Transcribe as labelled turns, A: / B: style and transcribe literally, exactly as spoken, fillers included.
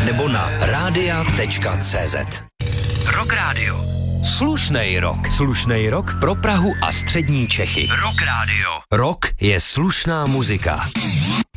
A: nebo na rádia tečka cé zet. Rock Radio. Slušnej rok. Slušnej rok pro Prahu a střední Čechy. Rock Radio. Rock je slušná muzika.